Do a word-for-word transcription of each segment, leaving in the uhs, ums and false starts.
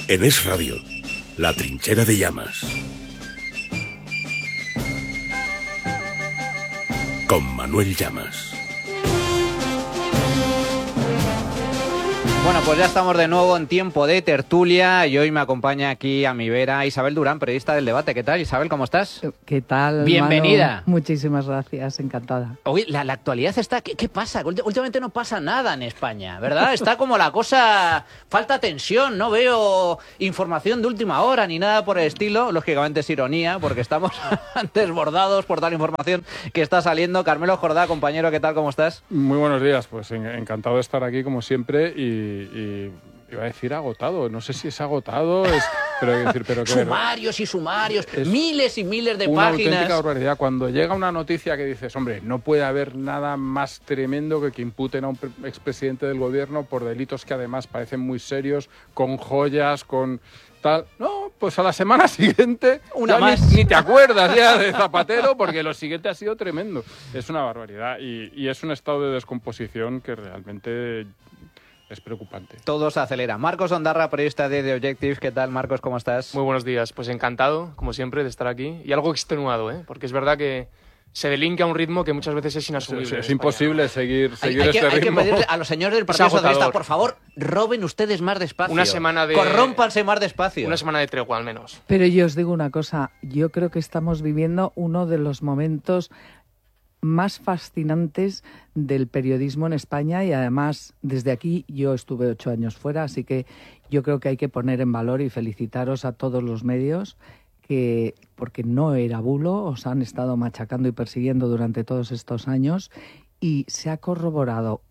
En Es Radio, La Trinchera de Llamas. Con Manuel Llamas. Bueno, pues ya estamos de nuevo en tiempo de tertulia y hoy me acompaña aquí a mi vera Isabel Durán, periodista del Debate. ¿Qué tal, Isabel? ¿Cómo estás? ¿Qué tal, Bienvenida. Manu? Muchísimas gracias, encantada. Oye, la, la actualidad está... ¿Qué, ¿Qué pasa? Últimamente no pasa nada en España, ¿verdad? Está como la cosa... Falta tensión, no veo información de última hora ni nada por el estilo. Lógicamente es ironía, porque estamos desbordados por tal información que está saliendo. Carmelo Jordá, compañero, ¿qué tal? ¿Cómo estás? Muy buenos días, pues encantado de estar aquí como siempre y... Y iba a decir agotado, no sé si es agotado, es, pero, decir, pero que sumarios y sumarios, miles y miles de una páginas. Una auténtica barbaridad. Cuando llega una noticia que dices, hombre, no puede haber nada más tremendo que que imputen a un expresidente del gobierno por delitos que además parecen muy serios, con joyas, con tal. No, pues a la semana siguiente una más. Ni, ni te acuerdas ya de Zapatero, porque lo siguiente ha sido tremendo. Es una barbaridad y, y es un estado de descomposición que realmente... es preocupante. Todo se acelera. Marcos Ondarra, periodista de The Objective. ¿Qué tal, Marcos? ¿Cómo estás? Muy buenos días. Pues encantado, como siempre, de estar aquí. Y algo extenuado, ¿eh? Porque es verdad que se delinque a un ritmo que muchas veces es inasumible. Es, es imposible seguir, seguir hay, hay este que, ritmo. Hay que pedirle a los señores del Partido Socialista, por favor, roben ustedes más despacio. Una semana de... Corrómpanse más despacio. Una semana de tregua, al menos. Pero yo os digo una cosa. Yo creo que estamos viviendo uno de los momentos más fascinantes del periodismo en España y además desde aquí yo estuve ocho años fuera, así que yo creo que hay que poner en valor y felicitaros a todos los medios que, porque no era bulo, os han estado machacando y persiguiendo durante todos estos años y se ha corroborado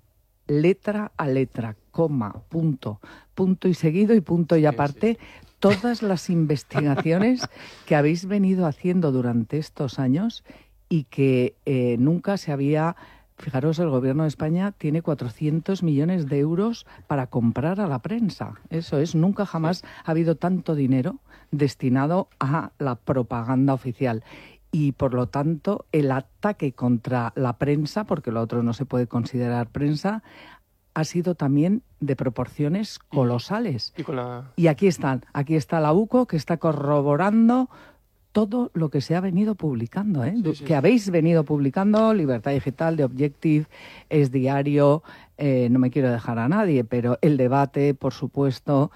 letra a letra, coma, punto, punto y seguido y punto y aparte, sí, sí. Todas las investigaciones que habéis venido haciendo durante estos años y que eh, nunca se había... Fijaros, el Gobierno de España tiene cuatrocientos millones de euros para comprar a la prensa. Eso es, nunca jamás ha habido tanto dinero destinado a la propaganda oficial. Y, por lo tanto, el ataque contra la prensa, porque lo otro no se puede considerar prensa, ha sido también de proporciones colosales. Y, y, con la... y aquí están, aquí está la UCO, que está corroborando todo lo que se ha venido publicando, ¿eh? Sí, sí, que habéis venido publicando, Libertad Digital, The Objective, Es Diario, eh, no me quiero dejar a nadie, pero El Debate, por supuesto.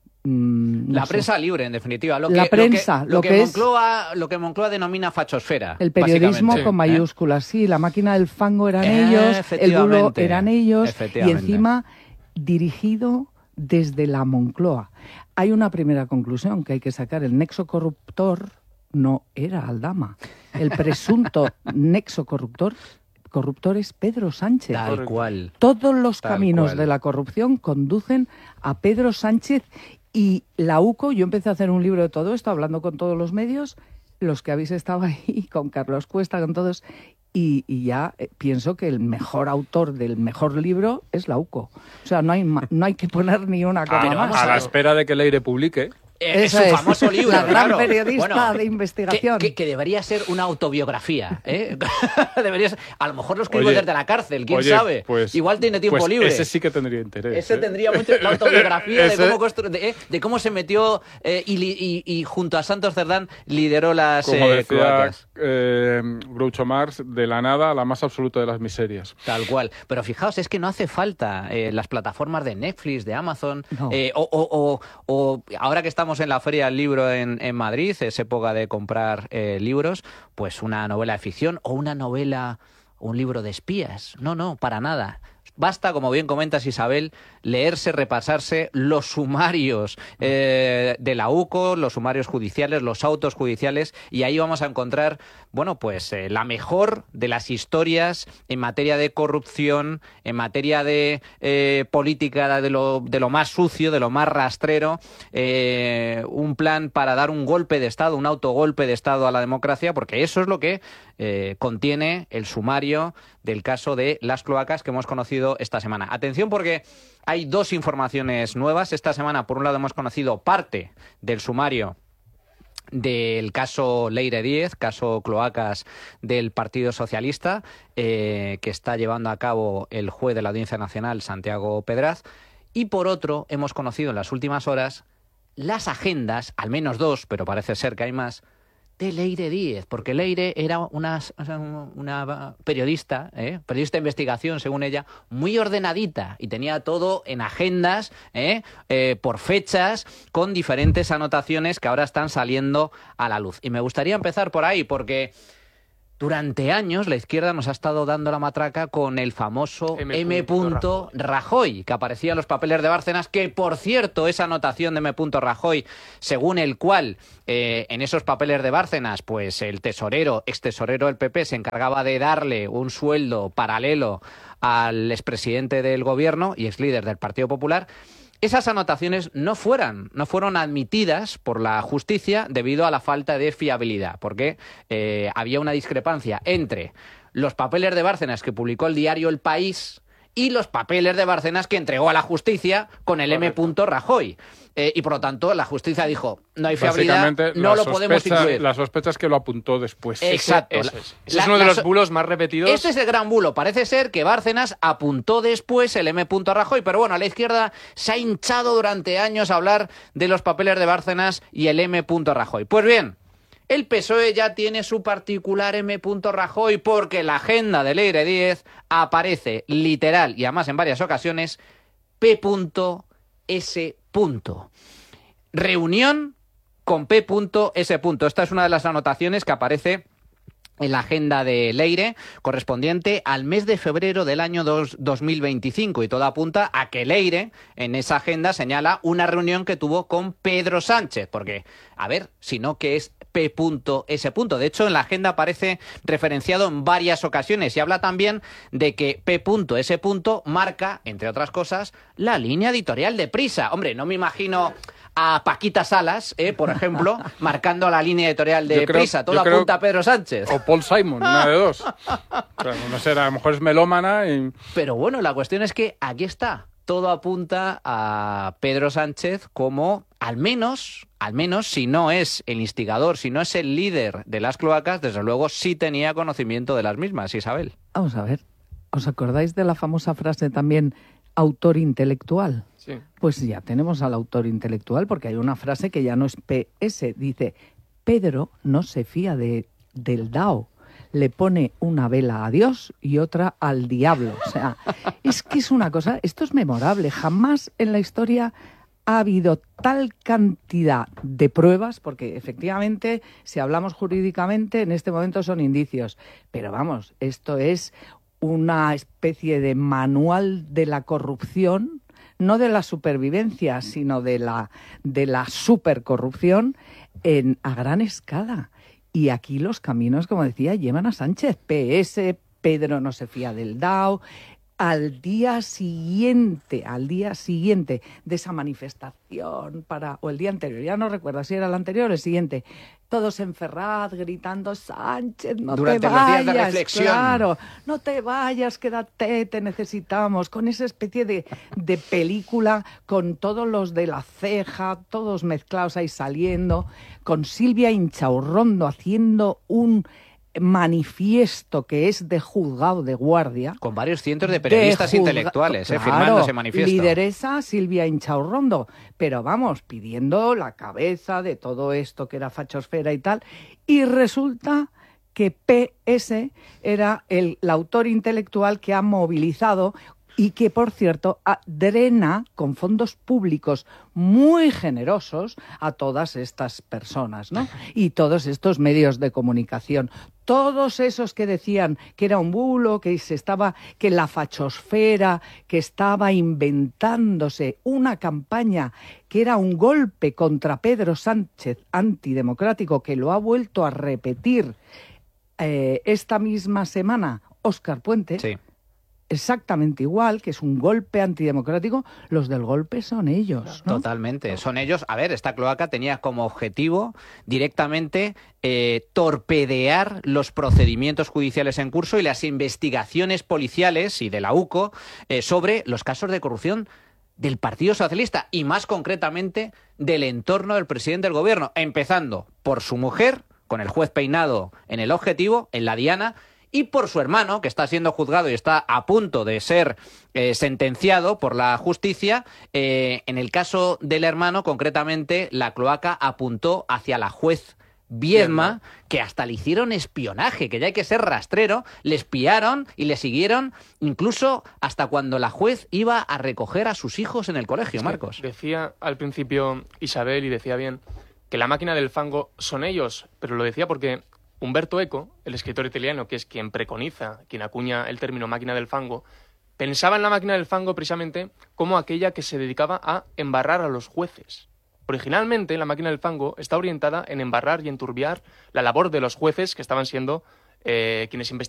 Mmm, no la sé. Prensa libre, en definitiva. Lo la que, prensa, lo que, lo lo que, que es Moncloa, lo que Moncloa denomina fachosfera. El periodismo con mayúsculas, sí, la máquina del fango eran eh, ellos, el bulo eran ellos, y encima dirigido desde la Moncloa. Hay una primera conclusión que hay que sacar, el nexo corruptor no era Aldama. El presunto nexo corruptor, corruptor es Pedro Sánchez. Tal cual. Todos los Tal caminos cual. de la corrupción conducen a Pedro Sánchez y la UCO. Yo empecé a hacer un libro de todo esto, hablando con todos los medios, los que habéis estado ahí, con Carlos Cuesta, con todos, y, y ya eh, pienso que el mejor autor del mejor libro es la UCO. O sea, no hay, no hay que poner ni una cosa a, más. A la espera de que Leire publique. Es su famoso libro, la gran claro. periodista bueno, de investigación. Que, que, que debería ser una autobiografía, ¿eh? debería ser, a lo mejor lo escribo oye, desde la cárcel, quién oye, sabe. Pues, Igual tiene tiempo pues libre. Ese sí que tendría interés. Ese ¿eh? tendría mucho la autobiografía ese... de, cómo constru... de, eh, de cómo se metió eh, y, y, y junto a Santos Cerdán lideró las Como eh, decía eh, Groucho Marx, de la nada a la más absoluta de las miserias. Tal cual. Pero fijaos, es que no hace falta eh, las plataformas de Netflix, de Amazon, no. eh, o, o, o, o ahora que estamos en la Feria del Libro en, en Madrid, es época de comprar eh, libros, pues una novela de ficción o una novela, un libro de espías. No, no, para nada. Basta, como bien comentas, Isabel, leerse, repasarse los sumarios eh, de la UCO, los sumarios judiciales, los autos judiciales, y ahí vamos a encontrar, bueno, pues eh, la mejor de las historias en materia de corrupción, en materia de eh, política de lo, de lo más sucio, de lo más rastrero, eh, un plan para dar un golpe de Estado, un autogolpe de Estado a la democracia, porque eso es lo que eh, contiene el sumario del caso de las cloacas que hemos conocido esta semana. Atención, porque hay dos informaciones nuevas. Esta semana, por un lado, hemos conocido parte del sumario del caso Leire Díez, caso cloacas del Partido Socialista, eh, que está llevando a cabo el juez de la Audiencia Nacional, Santiago Pedraz. Y por otro, hemos conocido en las últimas horas las agendas, al menos dos, pero parece ser que hay más, de Leire Díez, porque Leire era una, una periodista, ¿eh? periodista de investigación, según ella, muy ordenadita y tenía todo en agendas, ¿eh? Eh, por fechas, con diferentes anotaciones que ahora están saliendo a la luz. Y me gustaría empezar por ahí, porque durante años la izquierda nos ha estado dando la matraca con el famoso M. M. Rajoy, que aparecía en los papeles de Bárcenas, que por cierto, esa anotación de M. Rajoy, según el cual eh, en esos papeles de Bárcenas, pues el tesorero, ex tesorero del P P, se encargaba de darle un sueldo paralelo al expresidente del gobierno y ex líder del Partido Popular, esas anotaciones no fueran, no fueron admitidas por la justicia debido a la falta de fiabilidad, porque eh, había una discrepancia entre los papeles de Bárcenas que publicó el diario El País y los papeles de Bárcenas que entregó a la justicia con el M. Rajoy. Eh, y por lo tanto la justicia dijo, no hay fiabilidad, no lo podemos incluir. La sospecha es que lo apuntó después. Exacto. Ese, ese es, ese la, es uno de los bulos más repetidos. Este es el gran bulo. Parece ser que Bárcenas apuntó después el M. Rajoy, pero bueno, la izquierda se ha hinchado durante años a hablar de los papeles de Bárcenas y el M. Rajoy. Pues bien, el P S O E ya tiene su particular M. Rajoy, porque en la agenda de Leire Díez aparece literal y además en varias ocasiones P S Reunión con P S Esta es una de las anotaciones que aparece en la agenda de Leire, correspondiente al mes de febrero del año dos mil veinticinco, y todo apunta a que Leire en esa agenda señala una reunión que tuvo con Pedro Sánchez, porque, a ver, si no, ¿qué es P S De hecho, en la agenda aparece referenciado en varias ocasiones y habla también de que P S marca, entre otras cosas, la línea editorial de Prisa. Hombre, no me imagino a Paquita Salas, eh, por ejemplo, marcando la línea editorial de creo, Prisa. Todo apunta a Pedro Sánchez. O Paul Simon, una de dos. Claro, no sé, a lo mejor es melómana. Y... Pero bueno, la cuestión es que aquí está. Todo apunta a Pedro Sánchez como, al menos, al menos, si no es el instigador, si no es el líder de las cloacas, desde luego sí tenía conocimiento de las mismas, Isabel. Vamos a ver, ¿os acordáis de la famosa frase también, autor intelectual? Sí. Pues ya tenemos al autor intelectual, porque hay una frase que ya no es P S, dice, Pedro no se fía de, del D A O. Le pone una vela a Dios y otra al diablo. O sea, es que es una cosa, esto es memorable. Jamás en la historia ha habido tal cantidad de pruebas, porque efectivamente, si hablamos jurídicamente, en este momento son indicios. Pero vamos, esto es una especie de manual de la corrupción, no de la supervivencia, sino de la, de la supercorrupción en, a gran escala. Y aquí los caminos, como decía, llevan a Sánchez. P S, Pedro no se fía del D A O. Al día siguiente, al día siguiente de esa manifestación, para o el día anterior, ya no recuerdo si era el anterior o el siguiente, todos en Ferraz gritando, Sánchez, no Durante te vayas. Durante los días de reflexión. Claro, no te vayas, quédate, te necesitamos. Con esa especie de, de película, con todos los de la ceja, todos mezclados ahí saliendo, con Silvia Inchaurrondo haciendo un manifiesto que es de juzgado de guardia. Con varios cientos de periodistas de intelectuales, claro, eh, firmando ese manifiesto. Lideresa Silvia Inchaurrondo, pero vamos, pidiendo la cabeza de todo esto que era fachosfera y tal, y resulta que P S era el, el autor intelectual que ha movilizado y que, por cierto, drena con fondos públicos muy generosos a todas estas personas, ¿no? Y todos estos medios de comunicación. Todos esos que decían que era un bulo, que se estaba, que la fachosfera, que estaba inventándose una campaña que era un golpe contra Pedro Sánchez antidemocrático, que lo ha vuelto a repetir eh, esta misma semana Óscar Puente. Sí. Exactamente igual, que es un golpe antidemocrático, los del golpe son ellos, ¿no? Totalmente, son ellos. A ver, esta cloaca tenía como objetivo directamente eh, torpedear los procedimientos judiciales en curso y las investigaciones policiales y de la U C O eh, sobre los casos de corrupción del Partido Socialista y más concretamente del entorno del presidente del gobierno, empezando por su mujer, con el juez Peinado en el objetivo, en la diana, y por su hermano, que está siendo juzgado y está a punto de ser eh, sentenciado por la justicia. Eh, en el caso del hermano, concretamente, la cloaca apuntó hacia la juez Viedma, que hasta le hicieron espionaje, que ya hay que ser rastrero, le espiaron y le siguieron incluso hasta cuando la juez iba a recoger a sus hijos en el colegio, Marcos. Decía al principio Isabel, y decía bien, que la máquina del fango son ellos, pero lo decía porque Umberto Eco, el escritor italiano, que es quien preconiza, quien acuña el término máquina del fango, pensaba en la máquina del fango precisamente como aquella que se dedicaba a embarrar a los jueces. Originalmente, la máquina del fango está orientada en embarrar y enturbiar la labor de los jueces que estaban siendo eh, quienes